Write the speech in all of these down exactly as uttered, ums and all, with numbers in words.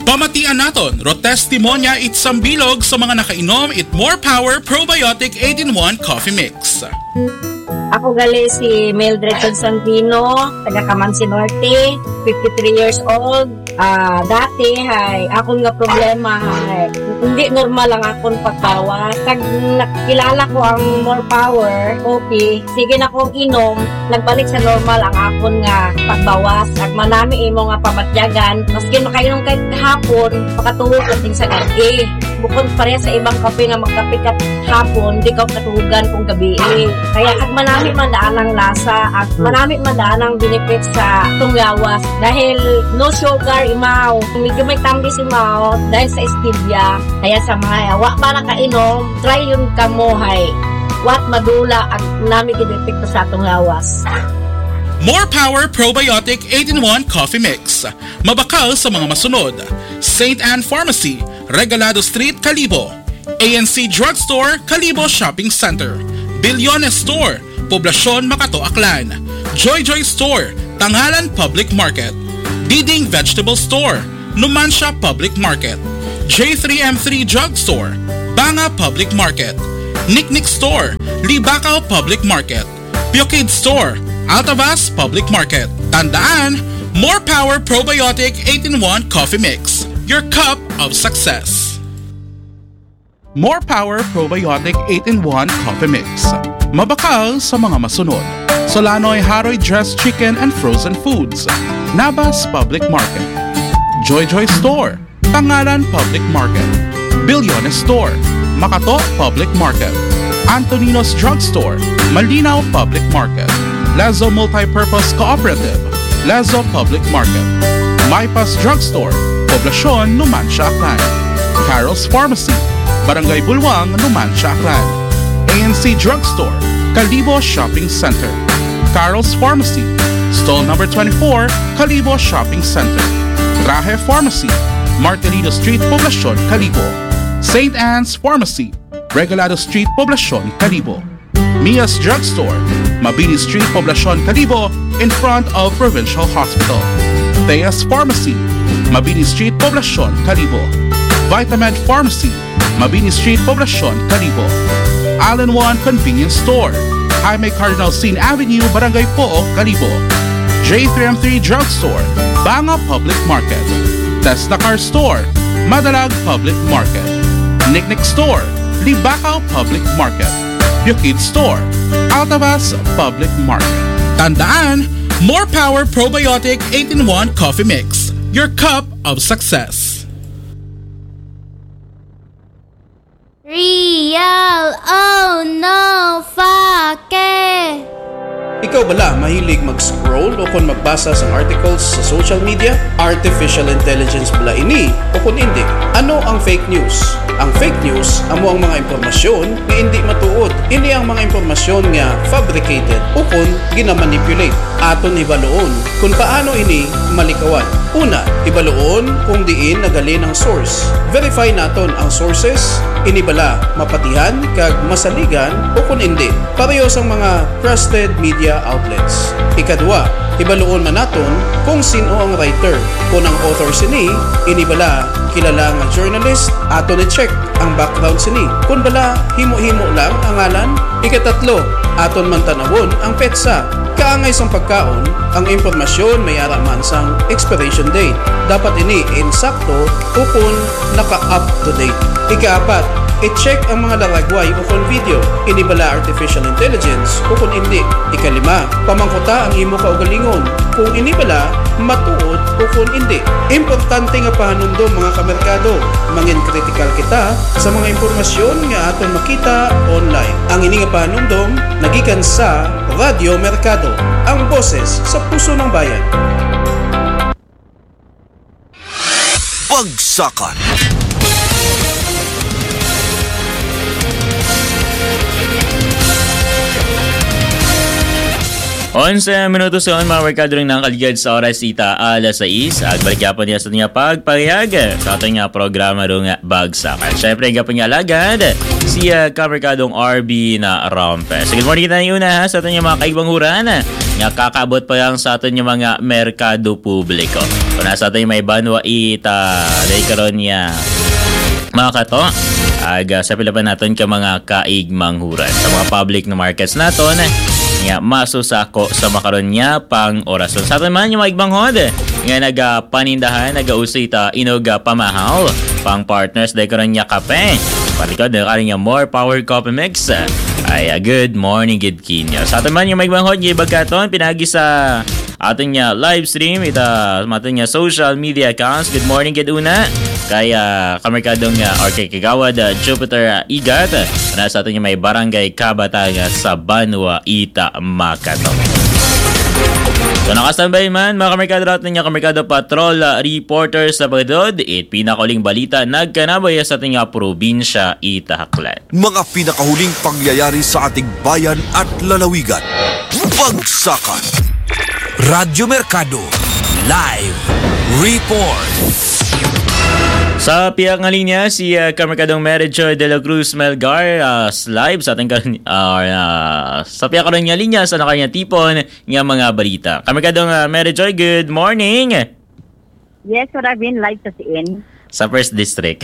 Pamatian naton, ro testimonya itsam bilog sa mga nakainom it More Power Probiotic eight in one Coffee Mix. Ako gali si Mildred Constantino, taga Camansi Norte, fifty-three years old. Uh, dati, hay, akong nga problema, hay, hindi normal ang akong pagbawas. Kag nakilala ko ang More Power Coffee, sige na kong inom, nagbalik sa normal ang akong nga pagbawas. Ag manami imo nga pamatyagan, maski makainom kahit hapon, makatuhog natin sa gabi. Bukod pareha sa ibang kape nga magkape ka hapon, di ka katuhugan kung gabi. Kaya kag manami man daan ang lasa at manami man daan ang benefits sa tunglawas. Dahil no sugar imaw. Medyo may tambis imaw dahil sa stevia. Kaya sa mga wa para kainom, try yun kamohay. Wat madula at nami kinepekto sa tunglawas. More Power Probiotic eight in one Coffee Mix. Mabakal sa mga masunod. Saint Anne Pharmacy, Regalado Street, Calibo. A N C Drugstore, Calibo Shopping Center. Bilyones Store, Poblacion, Makato, Aklan. Joy Joy Store, Tangalan Public Market. Diding Vegetable Store, Numancia Public Market. J three M three Drugstore, Banga Public Market. Nick Nick Store, Libacao Public Market. Piokid Store, Altavas Public Market. Tandaan, More Power Probiotic eight in one Coffee Mix. Your cup of success. More Power Probiotic eight in one Coffee Mix. Mabakal sa mga masunod. Solanoy Haroy Dressed Chicken and Frozen Foods. Nabas Public Market. Joy Joy Store, Tangalan Public Market. Bilyones Store, Makato Public Market. Antonino's Drugstore, Malinaw Public Market. Lazo Multipurpose Cooperative, Lazo Public Market. Maypas Drugstore, Poblacion, Numancia, Aklan. Carol's Pharmacy, Barangay Bulwang, Numancia, Aklan. A N C Drugstore, Calibo Shopping Center. Carol's Pharmacy, Stall number twenty-four, Calibo Shopping Center. Traje Pharmacy, Martelino Street, Poblacion, Calibo. Saint Anne's Pharmacy, Regalado Street, Poblacion, Calibo. Mia's Drugstore, Mabini Street, Poblacion, Calibo, in front of Provincial Hospital. Thea's Pharmacy, Mabini Street, Poblacion, Calibo. Vitamed Pharmacy, Mabini Street, Poblacion, Calibo. Allen One Convenience Store, Jaime Cardinal Sin Avenue, Barangay Pook, Calibo. J three M three Drugstore, Banga Public Market. Tesla Car Store, Madalag Public Market. Nick Nick Store, Libacao Public Market. Bukid Store, Altavas Public Market. Tandaan, More Power Probiotic eight in one Coffee Mix. Your cup of success. Real, oh no, fuck it. Ikaw bala mahilig mag-scroll o kung magbasa sa articles sa social media? Artificial intelligence bala ini o kung hindi? Ano ang fake news? Ang fake news amo ang mga impormasyon nga hindi matuod. Ini ang mga impormasyon nga fabricated o kung ginamanipulate. Aton ibaloon kung paano ini malikawan. Una, ibaloon kung diin nagalin ang source. Verify naton ang sources, inibala mapatihan kag masaligan o kung hindi. Pareho sa mga trusted media outlets. Ikadua, ibaloon man naton kung sino ang writer. Kung ang author sini, inibala kilala nga journalist, ato ni check ang background sini. Kung bala himo-himo lang ang ngalan. Ikatatlo, aton man tanawon ang petsa. Kaangay sang pagkaon, ang impormasyon may araman sang expiration date. Dapat ini insakto o kung naka-up to date. Ikaapat, i-check ang mga laragway o kung video. Inibala artificial intelligence o kung hindi. Ikalima, pamangkuta ang imo kaugalingon. Kung inibala, matuod o kung hindi. Importante nga pahanumdom mga kamerkado. Mangin critical kita sa mga impormasyon nga aton makita online. Ang ini nga pahanumdom nagikan sa Radio Mercado, ang boses sa puso ng bayan. Bagsakan. eleven minutos on mga merkado rin ng kaligad sa oras ita alas sais. At balik yapon niya sa niya pagpahayag sa ating nga programa rong bagsakan. Siyempre nga panyalagad si uh, kamerkadong R B na Rompes. Good morning kita una ha sa ating mga kaibanghuran. Nga kakabot pa yang sa ating mga merkado publiko. Kung nasa ating may banwa ita day karon niya mga kato. Aga sa pila pa natin ka mga kaigmanghuran sa mga public na markets naton. Nga masusako sa makaron niya pang orason. Sa atin man yung mga igbanghod nga nagapanindahan, nagausita, inuga pamahal pang partners dahil karon niya kape. Palikod dahil karon niya more power coffee mix. Ay, uh, good morning, good kinya. Sa atin man yung mga igbanghod nga ibagkaton, pinagi sa atin niya live stream, ita sa atin niya social media accounts. Good morning, good una. Kaya kamerkadong uh, or kay Kagawad uh, Jupiter uh, Igat uh, na sa atin yung may barangay Kabataga sa Banwa Ita Makato. So nakastambay man mga kamerkado natin yung kamerkado patrol uh, reporters sa Bagdod at pinakahuling balita nagkanabay sa ating uh, probinsya Ita Haklan. Mga pinakahuling pangyayari sa ating bayan at lalawigan. Bagsakan Radyo Merkado Live Report. Sa piyang nga linya, si uh, Kamerkadong Mary Joy de la Cruz Melgar uh, live sa ating uh, uh, sa piyang nga linya sa nakanya tipon nga mga balita. Kamerkadong uh, Mary Joy, good morning! Yes, sir, I've been live sa C N. Sa first district.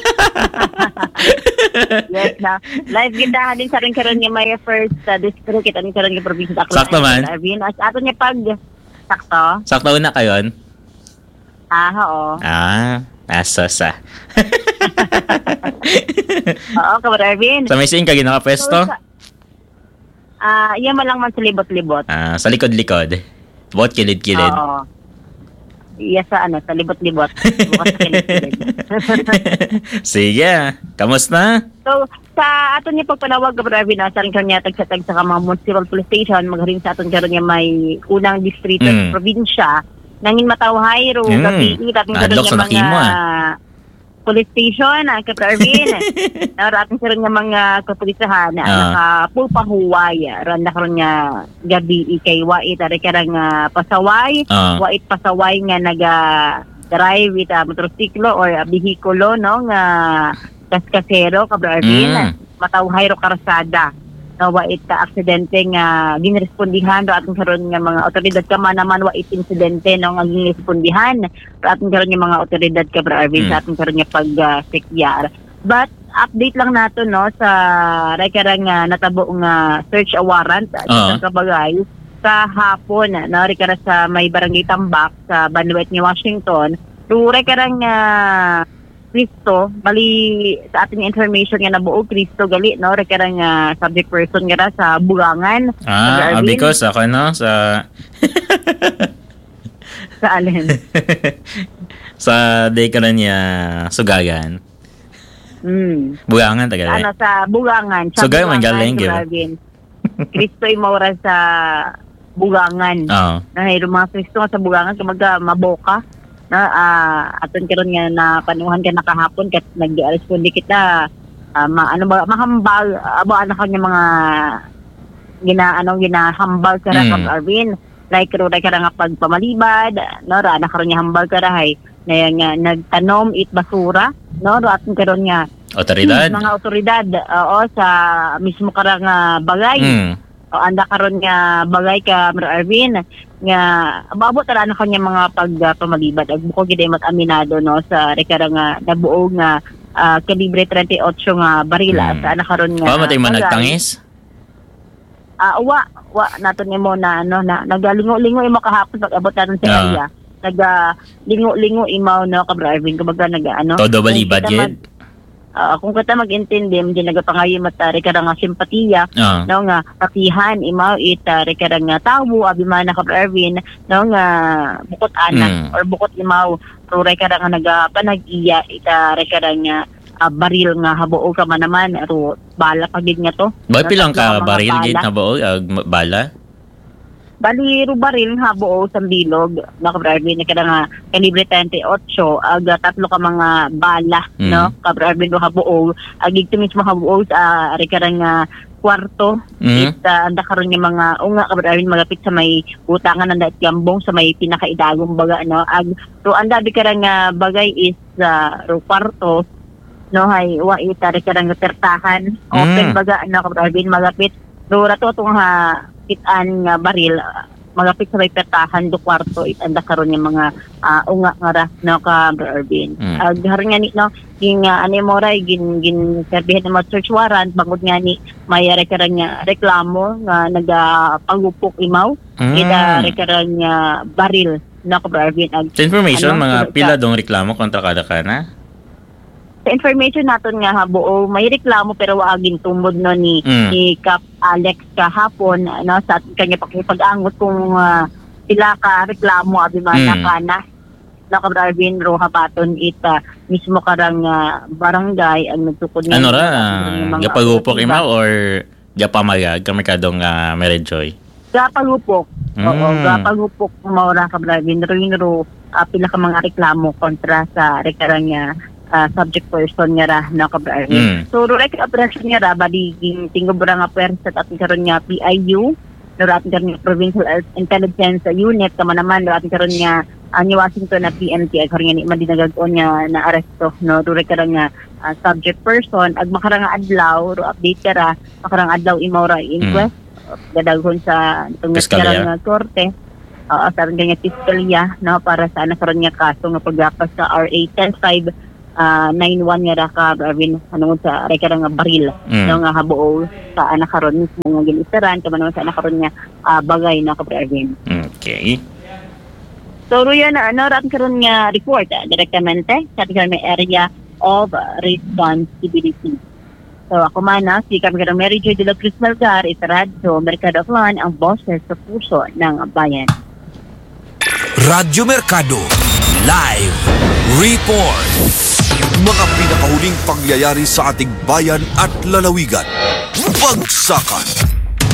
Yes, na. Live kita din sa rin karon nga may first uh, district, kita rin karon nga probinsya. Sakto man? I've been, as ato niya pag, sakto? Sakto na kayon? Ah, oo. Ah, asa sa. Oo, kabarabin. Sa may sing kagi nakapesto? Ah, uh, iya man lang man sa libot-libot. Ah, sa likod-likod. Bot kilid-kilid. Oo. Iya sa ano, sa libot-libot. Bukas sa kilid-kilid. Sige, kamusta? So, sa aton niya pagpanawag kabarabin na sa rin kanya tag-satag sa mga municipal police station, magaling sa aton karon niya may unang distrito Mm. sa probinsya. Nangin matawhay ro Mm. gabi itat ng Adlok sa mga nakimo, ah. police station ang kaparvin. Na rating karon nga mga kapulisahan na Ah. nakapupahuway ran na karon nga gabi ikay wait ari karang uh, pasaway, Ah. wait pasaway nga naga drive ita motorsiklo or uh, bihikulo no nga kaskasero kaparvin. Mm. Matawhay ro karsada. Na wait ka aksidente nga ginrespondihan do atong karon nga mga otoridad ka man naman wait insidente no nga ginrespondihan do atong karon nga mga otoridad ka Arvin Mm. sa atong karon nga pag uh, sekyar. But update lang nato no sa rekara nga natabo nga search a warrant uh, Uh-huh. sa Kabagay sa hapon no rekara sa may barangay Tambak sa Banwet ni Washington. Do rekara nga Kristo, bali sa ating information nga nabuo Kristo gali no rekarang uh, subject person nga ra sa Bugangan. Ah, ah, because ako no sa sa alin. sa day ka na niya sugagan. Hmm. Bugangan taga. Ano sa Bugangan. Sa Sugagan man galing gyud. Kristo imora sa Bugangan. Oo. Na hiro mga Kristo nga sa Bugangan kumaga maboka. Na uh, aton karon nga na panuhan ka nakahapon kat nag-responde kita uh, ma, ano ba mahambal abo uh, anak kanya mga gina ano ginahambal ka ra Mm. kang Arvin like ro ra ka nga pagpamalibad no ra anak karon nga hambal ka ra hay na nga nagtanom it basura no ro aton karon nga Otoridad. mga otoridad oo sa mismo ka ra nga bagay. Mm. O anda karon nga bagay ka Mr. Arvin nga abot ra na kanya mga pagpamalibad ag buko gid mat aminado no sa rekara nga nabuo nga uh, kalibre thirty-eight nga barila Hmm. sa ana karon nga. Pa matay man bagay. nagtangis. Ah wa wa naton nimo na ano na nagalingo-lingo imo kahapon pag abot naton sa Ah. area. Naga lingo-lingo imaw no ka Mr. Arvin kumbaga naga ano. Todo balibad kung kita yun. mag- ah, kung kita mag-intindi hindi nagapangayo matari ka nga simpatiya Ah. no nga patihan imaw ita rekara nga tawo abimana ka Erwin no nga bukod anak Mm. or bukod imaw pro rekara nga nagapanag-iya ita rekara nga ah, baril nga habuo ka man naman ro bala pagid nga to. Boy pilang Tatlo ka mga baril bala. gid na bao ag bala. Bali ro baril nga habuo sa bilog no ka Erwin kada nga kalibre thirty-eight aga tatlo ka mga bala Mm. no ka Erwin ro habuo agig to mismo habuo sa rekara nga kwarto. Mhm. It uh, anda karon yung mga unga kabrahin magapit sa may utangan ng gambong sa may pinakaidagong baga no. Ag so anda bi karang nga bagay is uh, ro kwarto no hay wa itari karang tertahan. Open Mm. baga ano kabrahin magapit ro rato tong ha kitaan nga baril uh, magapit sa may pertahan do kwarto it anda karon yung mga uh, unga nga ra no ka Irvin. Mm. Ag haron nga ni no ging uh, ani mo ray gin gin serbihan ng mga search warrant bangod nga ni may rekarang nga reklamo nga nagapagupok imaw Mm. ida rekarang nga baril no ka Irvin. Ag Sa information, Ano? mga Sa- pila dong reklamo kontra kada ka na? sa information naton nga ha buo may reklamo pero waagin tumod no ni Mm. ni Cap Alex kahapon ano sa ating kanya pakipag-angot kung uh, sila ka reklamo abi man Mm. na kana na kabrabin ro habaton ita mismo karang uh, barangay ang nagtukod Ano ra? ng mga- Gapagupok imaw or gapamayag kami kadong uh, Merejoy? Gapagupok. Oo, Mm. gapagupok maura kabrabin ro yun ro uh, pila ka mga reklamo kontra sa rekarang nga uh, subject person nga ra na kabrabin. Mm. So, ro rek operasyon nga ra bali ging tingobra nga pwersa at ating karon nga P I U no ating karon nga Provincial Intelligence Unit kama naman no ating karon nga ang Washington na P M T ay karon nga ni man dinagag-on nga na aresto no ro rek karon nga uh, subject person ag makarang nga adlaw ro update kara makarang adlaw imaw ra inquest gadaghon sa itong Piskalya. nga nga korte. Oo, sa rin nga piskalya no para sa anak karon nga kaso nga paggapas sa R A ten five uh, nine one nga ra ka Arvin ano sa reka nga baril Mm. no nga habuo sa anak karon mismo nga gilisteran kama naman sa anak karon nga ah, bagay na ka Arvin. Okay. So ruya na ano rat karon nga report uh, direktamente sa ating may area of responsibility. So ako man na si Kapitang Mary Jo de la Cruz Malgar, Itaradyo, Mercado of Lan, ang boses sa puso ng bayan. Radyo Mercado Live Report. Mga pinakahuling pangyayari sa ating bayan at lalawigan. Bagsakan.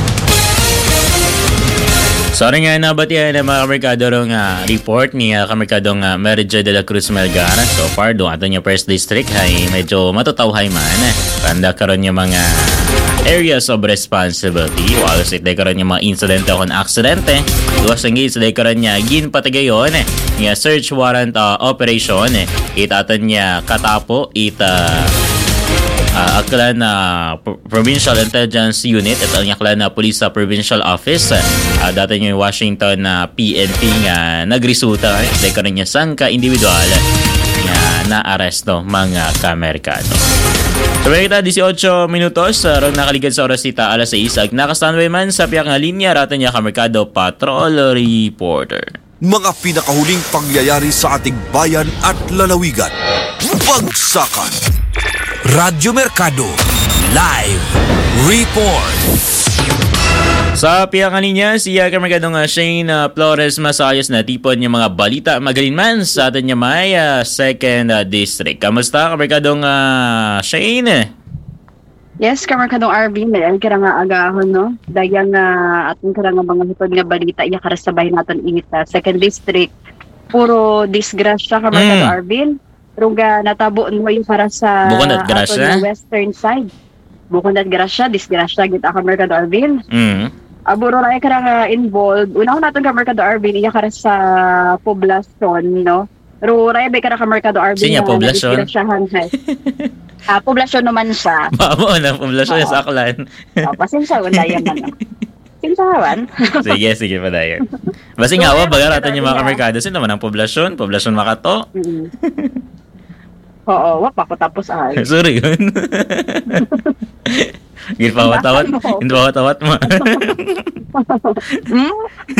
Sorry nga na batihan ng mga kamerkado rong uh, report ni uh, kamerkadong uh, Mary Jo de la Cruz Melgar. So far, doon ato niya first district ay medyo matutawhay man. Kanda karon niya mga areas of responsibility. Wala sa ito karon niya mga incident o aksidente. Duwas ang gate sa ito karon niya gin patagayon. Niya search warrant uh, operation. Itatan niya katapo. Ita... Uh, akla na Pro- Provincial Intelligence Unit at ang akla na Police sa Provincial Office uh, dati nyo yung Washington na uh, P N P nga nagresulta eh, dahil ka rin niya sang ka individual nga na-aresto mga kamerkano. So may kita eighteen minutos uh, rong nakaligad sa oras ita alas sais ag nakastanway man sa piyang nga linya rata niya kamerkado Patrol Reporter. Mga pinakahuling pangyayari sa ating bayan at lalawigan. Bagsakan. Radyo Mercado Live Report. Sa piyangan niya, siya kamerkadong uh, Shane uh, Flores Masayos na tipon yung mga balita magaling man sa atin niya may uh, second uh, district. Kamusta kamerkadong uh, Shane? Yes, kamarkadong R V, may kira nga agahon, no? Dayang uh, ating kira nga mga hitod nga balita, iya karasabay natin init sa second district. Puro disgrasya, kamarkadong Mm. R V. Ruga natabo mo yung para sa Bukod at grasya? aton nga western side. Bukod at grasya, disgrasya, kita kamarkadong R V. Mm. Aburo na kira nga involved. Una ko natin kamarkadong R V, iya kara sa poblasyon, no? Pero raya ba kara kamarkadong R V Sinya, nga poblasyon? disgrasyahan, hay. Ah, poblasyon naman siya. Mamo na poblasyon Oo. sa aklan. Oh, pasensya ko dayan man. Sinsawan. Sige, sige pa dayon. Basing So, hawa ayun, baga rata niyo mga yeah. kamerkado sila naman ang poblasyon, poblasyon Makato. Mm. Oo, wa pa ko tapos ay. Sorry yun. Gil pa watawat. Hindi pa watawat mo. Hmm?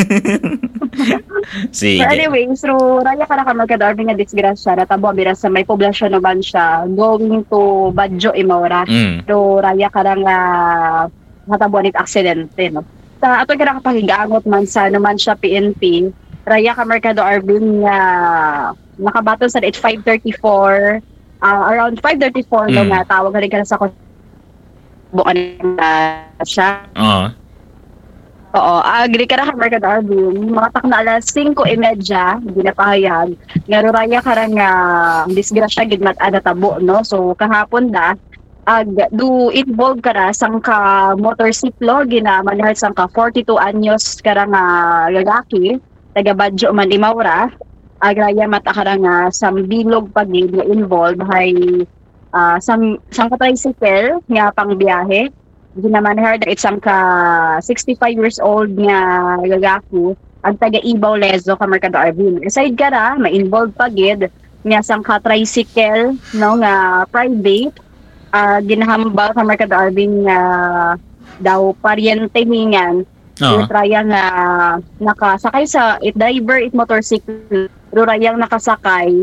Sige. So anyway, so raya ka na kamarkador nga disgrasya na tabo bira sa may poblasyon naman siya going to Badjo Imora. Mm. So raya ka na nga natabo nit aksidente, no. Sa ato kira kapahigaangot man sa naman siya P N P, raya ka merkado Arvin nga nakabaton sa at five thirty-four uh, around five thirty-four no Mm. nga tawag rin ka na sa bukan na siya. Oo. Oo, agri ka na ka merkado Arvin, mga tak na alas singko e media, hindi na pahayag, nga ruraya ka rin nga disgrasya gid mat ada tabo, no. So kahapon da ag do involve kara sang ka motorsiklo ginamanehan sang ka forty-two anyos kara nga lalaki taga Badyo man Imaura agraya mata kara nga sang bilog pagid nga involve hay uh, sang sang ka tricycle nga pangbiyahe ginamanehan da isang ka sixty-five years old nga lalaki ag taga Ibaw Lezo ka Mercado Arvin. Aside kara ma-involve pagid nga sang ka tricycle no nga private Uh, ginahambal ka Mercado Arvin nga uh, daw paryente hingan uh-huh. Rayang nga uh, nakasakay sa it driver it motorcycle rayang nakasakay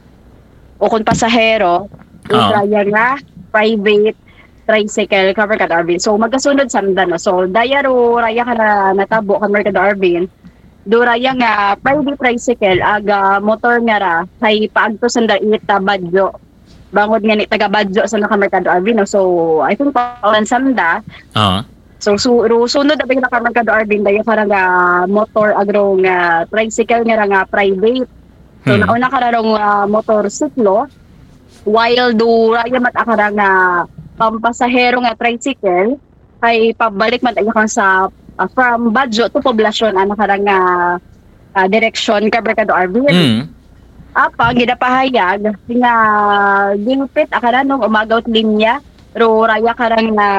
o kung pasahero uh-huh. Rayang nga private tricycle ka Mercado Arvin. So magkasunod samda no. So dayaro raya ka na natabo ka Mercado Arvin do rayang nga uh, private tricycle aga motor nga ra kay paagto sanda ita Badyo bangod nga ni taga Badyo sa naka Mercado Arvin. No? So, I think paulan samda. Uh-huh. So, su sunod na naka Mercado Arvin dayo parang uh, motor agro nga tricycle nga nga private. So, hmm. nauna ka rarong uh, motorsiklo while do raya mat akara nga pampasahero nga tricycle ay pabalik man tayo sa uh, from Badyo to Poblacion ana karang nga uh, direksyon ka Mercado Arvin. Hmm. Apa gidapahayag nga gilpit akara nung umagaw linya ro raya karang na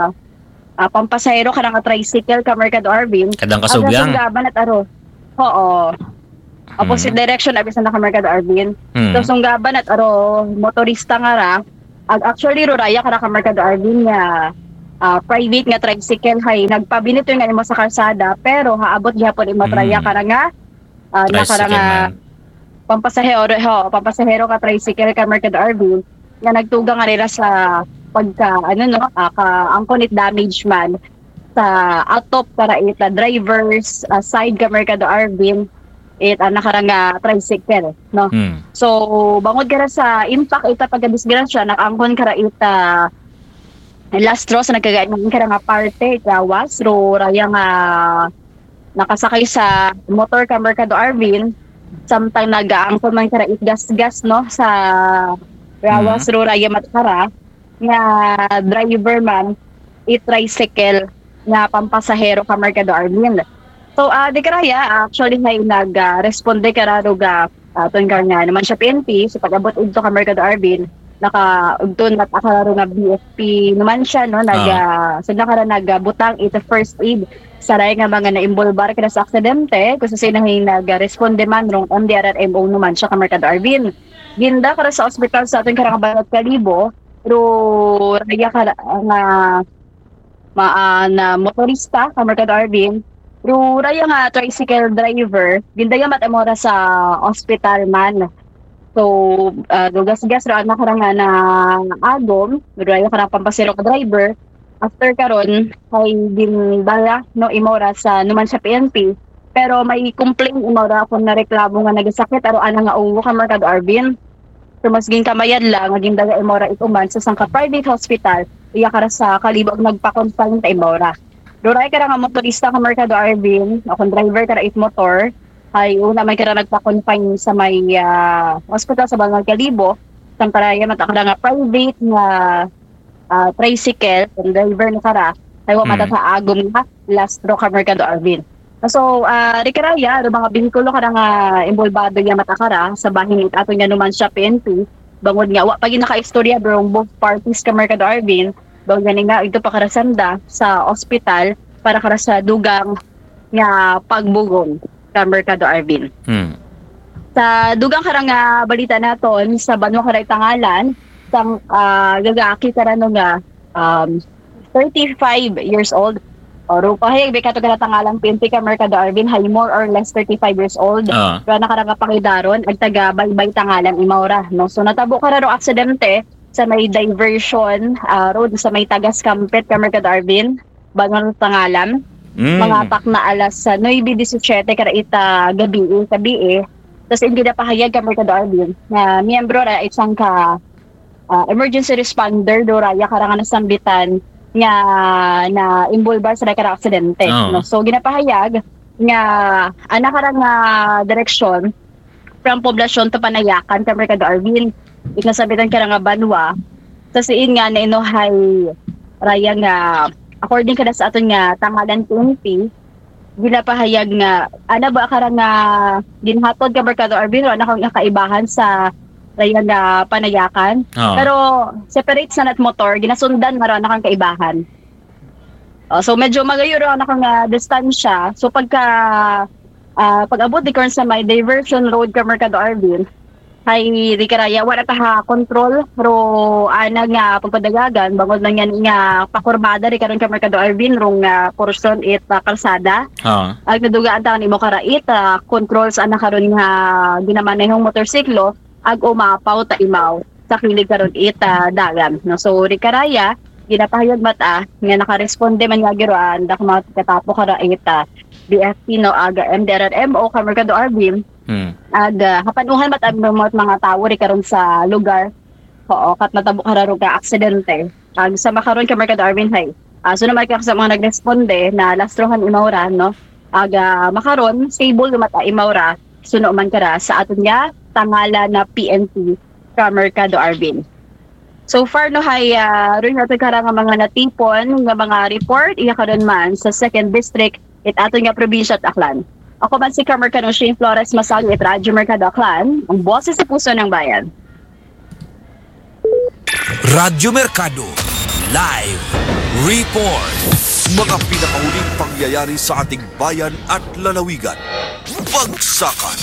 uh, pampasahero karang tricycle ka Mercado Arvin kadang kasubyang sunggaban at aro oo opposite hmm. direction abi sa naka Mercado Arvin hmm. So sunggaban at aro motorista nga ra ag actually ro raya kara ka Mercado Arvin nga uh, private nga tricycle hay nagpabinito nga imo sa kalsada pero haabot gyapon imo hmm. raya kara nga uh, nakara nga pampasahero ho, pampasahero ka tricycle ka Mercado Arvin nga nagtuga nga nila sa pagka ano no uh, ka angkonit damage man sa atop para ita drivers uh, side ka Mercado Arvin it uh, nakaranga tricycle no. Hmm. So bangod kara sa impact ita pagkadisgrasya nakangkon kara ita lastro sa nagkagayon kara nga parte gawas ro raya nga nakasakay sa motor ka Mercado Arvin samtang nagaangkon man kara it gas-gas no sa rawas mm-hmm. ro raya matkara nga driver man it tricycle nga pampasahero ka Mercado Arvin. So uh, di karaya actually hay nag-responde uh, kara ro ga uh, ton nga naman siya P N P sa so, pag-abot ito ka Mercado Arvin naka ugton at akara ro nga B F P naman siya no nag uh, so nakara nagbutang ito first aid sa ray nga mga naimbolbar kada sa aksidente kung sa sinahin nag-responde man rong M D R R M O naman siya ka Mercado Arvin. Ginda kara sa ospital sa ating Karakabanat Kalibo ro raya kara nga ma uh, na motorista ka Mercado Arvin ro raya nga tricycle driver ginda yamat amora sa ospital man. So, uh, dugas-gas ro ana kara nga na agom raya kara pampasero ka driver. After karon ay ginbala no imora sa numan sa P N P pero may complaint imora kung nareklamo nga nagasakit aro ana nga uwo ka Mercado Arvin. So mas ginkamayad lang nga gindaga imora ituman sa sangka private hospital iya kara sa Kalibo nagpa-confine ta imora. Duray kara nga motorista ka Mercado Arvin o kung driver kara it motor ay una may kara nagpa-confine sa may uh, hospital sa Bangal Kalibo sang paraya mata kara nga private nga Uh, tricycle, kung driver na kara, ay wa mata sa agom nga, last ro ka Mercado Arvin. So, uh, di karaya, do mga bihikulo kara nga imbolbado ya mata kara, sa bahin it ato nga naman siya P N P, bangod nga, wa pagi naka-istorya, bro, both parties ka Mercado Arvin, bangod nga nga, ito pa karasanda sa ospital, para kara sa dugang nga pagbugong ka Mercado Arvin. Hmm. Sa dugang kara nga balita naton, sa Banwa Karay Tangalan, sang uh, gagaki karano nga um, thirty-five years old oro pahayag beka to kada tangalang P N P ka Mercado Arvin hay more or less thirty-five years old uh. pero nakaranga pangidaron ag taga baybay tangalan imaura no so natabo kararo aksidente sa may diversion uh, road sa may tagas Kampet ka Mercado Arvin Bangon Tangalan mm. mga tak na alas sa nine seventeen kada ita gabi gabi tapos hindi na pahayag ka Mercado Arvin na miyembro ra isang ka Uh, emergency responder do raya karang nasambitan nga na involved sa kara aksidente oh. no so ginapahayag nga ana karang uh, direksyon from Poblacion to Panayakan ka Mercado Arvin iknasabitan karang nga Banwa Sa siin nga na inuhay raya nga according kada sa aton nga tangalan twenty ginapahayag nga ana ba karang nga ginhatod ka Mercado Arvin ana kang kaibahan sa raya nga panayakan. Oh. Pero separate sa nat motor ginasundan nga ana kang kaibahan. Oh, so medyo magayo ra ana kang uh, distansya. So pagka uh, pag-abot di karon sa may diversion road ka Mercado Arvin hay di karaya wala ta ha control ro ana nga pagpadagagan bangod lang yan nga pakurbada ri karon ka Mercado Arvin rong uh, portion it uh, kalsada. Ha. Ag nadugaan ta nimo karait uh, control sa ana karon nga ginamanehong motorsiklo ag umapaw ta imaw sa kilig karon it uh, dagan. No so ri karaya ginapahayag mata nga nakaresponde man nga giroan dak mga katapo karait uh, B F P no aga M D R R M o ka Mercado Arvin. Hmm. Ag uh, hapanuhan mat ang mga, mga tao ri karon sa lugar. Oo, kat natabo kararo ka aksidente. Ag sa makaron ka Mercado Arvin hay. Uh, so naman ka sa mga nagresponde na lastrohan imawra no. Ag uh, makaron stable mata imawra suno man kara sa aton nga tangala na P N P ka Mercado Arvin. So far no hay uh, ron nato kara nga mga natipon nga mga report iya karon man sa second district it aton nga probinsya at Aklan. Ako man si Mercado Shane Flores Masang at Radyo Mercado Aklan, ang boses sa puso ng bayan. Radyo Mercado Live Report. Mga pinakahuling pangyayari sa ating bayan at lalawigan. Bagsakan.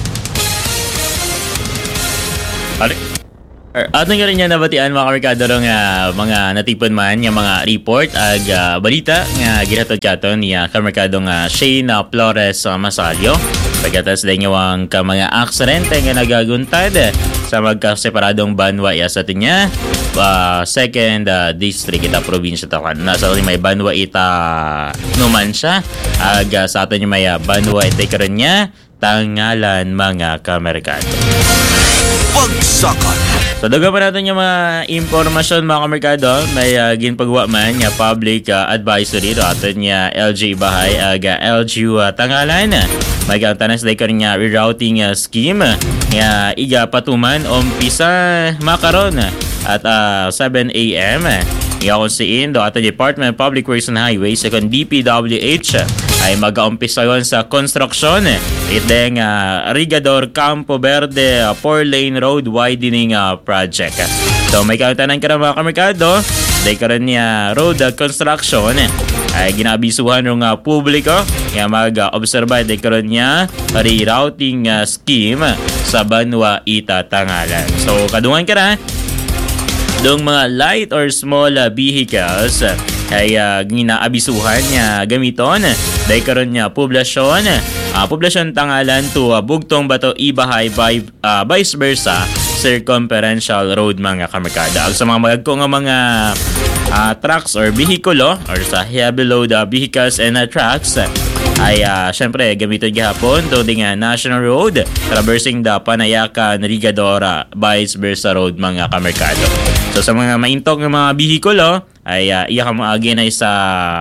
Ari? Ato nga rin nga nabatian mga Mercado ro nga mga natipon man nga mga report ag uh, balita nga ginatod katon niya ka Mercado nga Shane uh, Flores uh, Masalyo. Pagkatas din nga wang ka mga aksidente nga nagaguntad sa magkaseparadong banwa iya sa tinya uh, second uh, district ita probinsya ta kan. Nasa may banwa ita Numancia ag uh, sa ato niya may uh, banwa ita karon niya tangalan mga ka Mercado. Bagsakan. So daga pa natin yung mga impormasyon mga kamerkado, may uh, ginpagawa man nga public uh, advisory do aton nga L G Bahay ag uh, L G U uh, Tangalan. May gantanas day karon nga rerouting uh, scheme nga iga patuman umpisa makaron at uh, seven a m Iyaw siin do ato Department of Public Works and Highways second D P W H ay mag-aumpisa yon sa construction iteng uh, Rigador Campo Verde uh, four-lane road widening uh, project. So may kautanan ka na mga kamerkado, day karon niya road uh, construction ay ginabisuhan ng uh, publiko nga mag-obserba uh, day karon niya rerouting uh, scheme sa Banwa Ita Tangalan. So kadungan ka na dong mga light or small uh, vehicles uh, ay uh, ginaabisuhan niya gamiton dahil karon niya poblasyon uh, poblasyon Tangalan to uh, Bugtong Bato Ibahay by, uh, vice versa circumferential road mga kamerkada. Ag sa mga magagko nga mga uh, trucks or vehikulo or sa heavy load uh, vehicles and uh, trucks uh, ay uh, syempre gamiton gihapon to ding uh, national road traversing the Panayakan Rigadora vice versa road mga kamerkado. So sa mga maintog ng mga bihikulo ay uh, iya ka maagin ay sa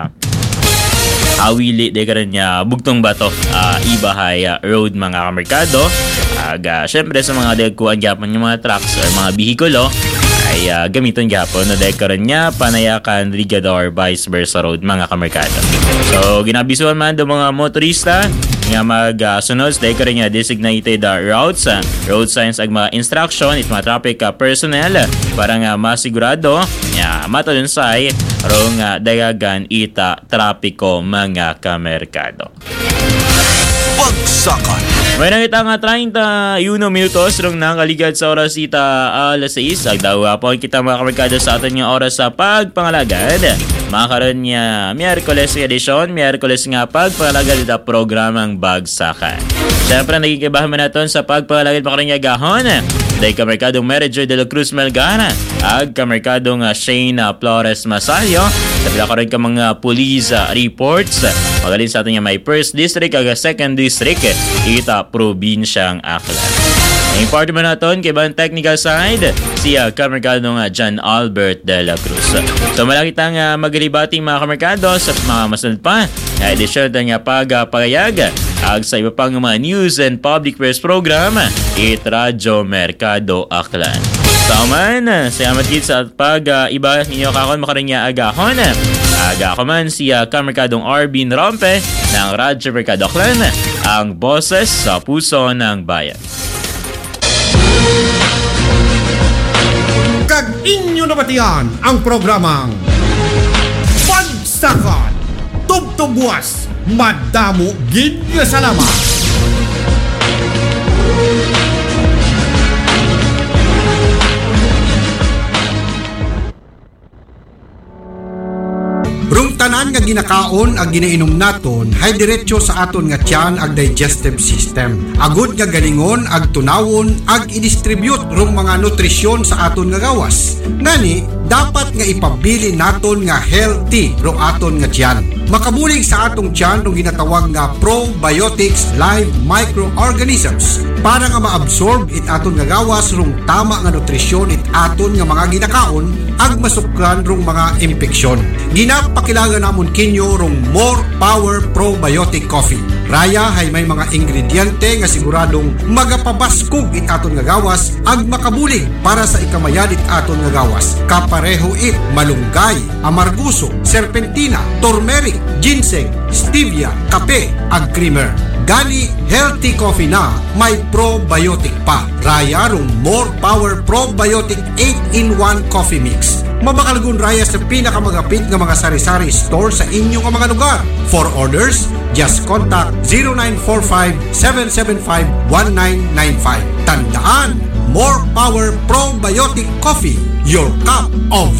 Awili de karon niya Bugtong Bato uh, Ibahay uh, road mga kamerkado. Ag uh, syempre sa mga dagkuan gyapon yung mga trucks or mga bihikulo ay uh, gamiton gyapon na de karon niya Panayakan Rigador vice versa road mga kamerkado. So ginabisuhan man do mga motorista nga magsunod uh, sa karon nga designated uh, routes, uh, road signs ag mga instruction it mga traffic uh, personnel uh, para nga masigurado nga matulunsay rong uh, dayagan ita trapiko mga kamerkado. Bagsakan. May nakita nga thirty-one minutos rong nakaligad sa oras ita alas sais. Ag daw po kita mga kamerkado sa aton nga oras sa pagpangalagad. Makaroon niya Miyerkules edisyon, Miyerkules nga pagpangalagad ita programang Bagsakan. Siyempre nagigibahan man natin sa pagpangalagad makaroon niya gahon. Dahil kamerkadong Mary Joy de la Cruz Melgara ag kamerkadong uh, Shane uh, Flores Masalyo. Sabi na karoon ka mga police uh, reports. Magalin sa atin niya may first district ag second district ita probinsyang Aklan. Ang part man natin kay bang technical side siya kamerkadong uh, John Albert de la Cruz. So malaki tang uh, maglibating mga kamerkado sa mga masunod pa na edisyon nga pagpagayag ag sa iba pang mga news and public press program it Radyo Mercado Aklan. Sauman, salamat gid sa pag uh, iba ninyo kakon makarinya agahon. Aga ko man si uh, Kamerkadong Arvin Rompe ng Radyo Mercado Clan, ang boses sa puso ng bayan. Kag inyo nabatian ang programang Bagsakan, tubtubwas, madamo gid nga salamat. Rung tanan nga ginakaon ag ginainom naton hay diretso sa aton nga tiyan ag digestive system. Agud nga galingon ag tunawon ag i-distribute rung mga nutrisyon sa aton nga gawas. Ngani dapat nga ipabili naton nga healthy rung aton nga tiyan. Makabulig sa atong tiyan rung ginatawag nga probiotics live microorganisms para nga maabsorb it aton nga gawas rung tama nga nutrisyon it aton nga mga ginakaon ag masukran rung mga impeksyon. Ginapakilangan namon kinyo rung More Power Probiotic Coffee. Raya hay may mga ingrediente nga siguradong magapabaskog it aton nga gawas ag makabulig para sa ikamayan it aton nga gawas. Kapareho it malunggay, amarguso, serpentina, turmeric, ginseng, stevia, kape ag creamer. Gani healthy coffee na may probiotic pa. Raya rung More Power Probiotic eight in one Coffee Mix. Mabakalgun raya sa pinakamagapit nga mga sari-sari store sa inyong mga lugar. For orders, just contact zero nine four five, seven seven five, one nine nine five. Tandaan, More Power Probiotic Coffee, your cup of